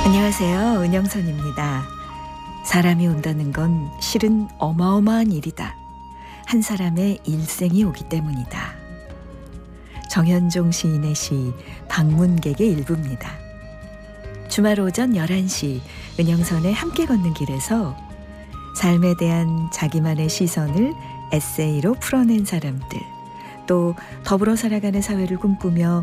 안녕하세요. 은영선입니다. 사람이 온다는 건 실은 어마어마한 일이다. 한 사람의 일생이 오기 때문이다. 정현종 시인의 시 방문객의 일부입니다. 주말 오전 11시 은영선의 함께 걷는 길에서 삶에 대한 자기만의 시선을 에세이로 풀어낸 사람들, 또 더불어 살아가는 사회를 꿈꾸며